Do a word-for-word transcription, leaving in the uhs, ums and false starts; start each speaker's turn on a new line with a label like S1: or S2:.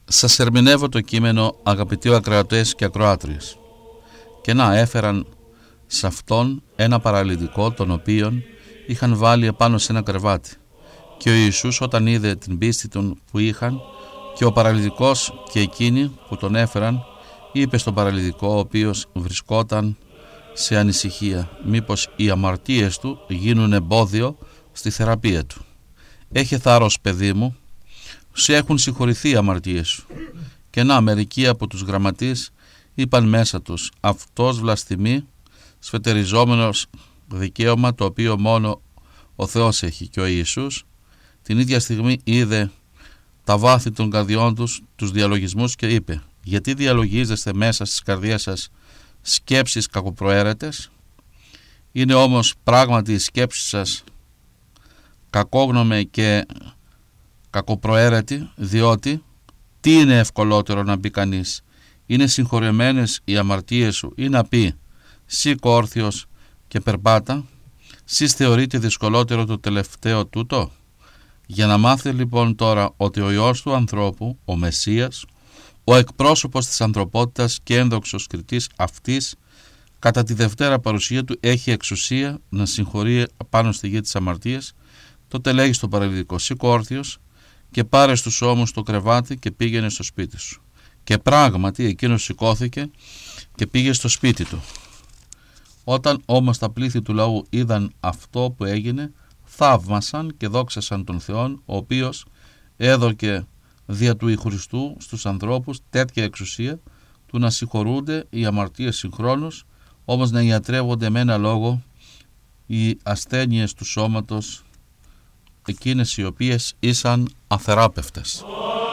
S1: Σας ερμηνεύω το κείμενο, αγαπητοί ακροατές και ακροάτριες. Και να έφεραν σε αυτόν ένα παραλυτικό, τον οποίον είχαν βάλει επάνω σε ένα κρεβάτι. Και ο Ιησούς, όταν είδε την πίστη των που είχαν, και ο παραλυτικός και εκείνοι που τον έφεραν, είπε στον παραλυτικό, ο οποίος βρισκόταν σε ανησυχία, μήπως οι αμαρτίες του γίνουν εμπόδιο στη θεραπεία του. Έχε θάρρος, παιδί μου, σου έχουν συγχωρηθεί οι αμαρτίες σου. Και να, μερικοί από τους γραμματείς είπαν μέσα τους, αυτός βλαστημεί, σφετεριζόμενος δικαίωμα το οποίο μόνο ο Θεός έχει. Και ο Ιησούς την ίδια στιγμή είδε τα βάθη των καρδιών τους, τους διαλογισμούς, και είπε, γιατί διαλογίζεστε μέσα στις καρδιές σας σκέψεις κακοπροαίρετες? Είναι όμως πράγματι οι σκέψεις σας κακόγνομε και κακοπροαίρετη, διότι τι είναι ευκολότερο να πει κανείς? Είναι συγχωρεμένες οι αμαρτίες σου, ή να πει σήκω όρθιος και περπάτα? Σεις θεωρείτε δυσκολότερο το τελευταίο τούτο? Για να μάθετε λοιπόν τώρα ότι ο Υιός του ανθρώπου, ο Μεσσίας, ο εκπρόσωπος της ανθρωπότητας και ένδοξος κριτής αυτής, κατά τη δευτέρα παρουσία του έχει εξουσία να συγχωρεί πάνω στη γη της αμαρτίας, τότε λέγει στον παραλυτικό, σήκω όρθιος και πάρε στους ώμους το κρεβάτι και πήγαινε στο σπίτι σου. Και πράγματι εκείνος σηκώθηκε και πήγε στο σπίτι του. Όταν όμως τα πλήθη του λαού είδαν αυτό που έγινε, θαύμασαν και δόξασαν τον Θεόν, ο οποίος έδωκε δια του Χριστού στους ανθρώπους τέτοια εξουσία του να συγχωρούνται οι αμαρτίες συγχρόνως, όμως να ιατρεύονται με ένα λόγο οι ασθένειες του σώματος, εκείνες οι οποίες ήσαν αθεράπευτες.